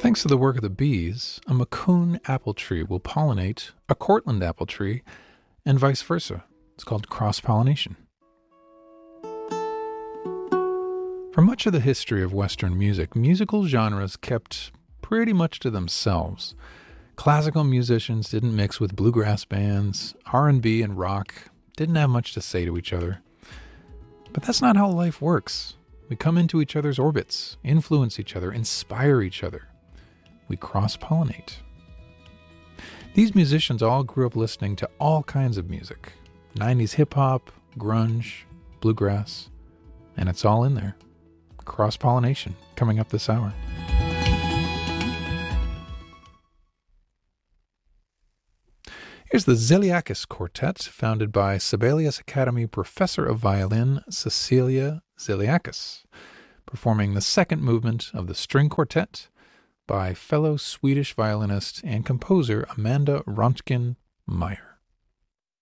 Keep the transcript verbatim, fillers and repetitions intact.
Thanks to the work of the bees, a Macun apple tree will pollinate a Cortland apple tree and vice versa. It's called cross-pollination. For much of the history of Western music, musical genres kept pretty much to themselves. Classical musicians didn't mix with bluegrass bands, R and B and rock didn't have much to say to each other. But that's not how life works. We come into each other's orbits, influence each other, inspire each other. We cross-pollinate. These musicians all grew up listening to all kinds of music. nineties hip-hop, grunge, bluegrass, and it's all in there. Cross-pollination coming up this hour. Here's the Ziliakis Quartet, founded by Sibelius Academy professor of violin Cecilia Ziliakis, performing the second movement of the string quartet by fellow Swedish violinist and composer Amanda Rontgen Meyer.